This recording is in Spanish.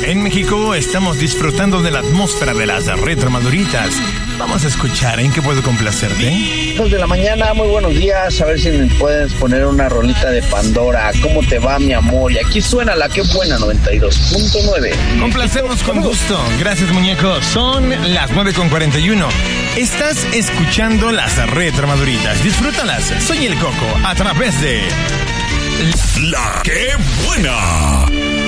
En México estamos disfrutando de la atmósfera de las retromaduritas. Vamos a escuchar, ¿en qué puedo complacerte? 2 de la mañana, muy buenos días. A ver si me puedes poner una rolita de Pandora. ¿Cómo te va, mi amor? Y aquí suena la que buena 92.9. Complacemos con gusto. Gracias, muñeco. Son las 9:41. Estás escuchando las retromaduritas. Disfrútalas. Soy el Coco a través de La que buena.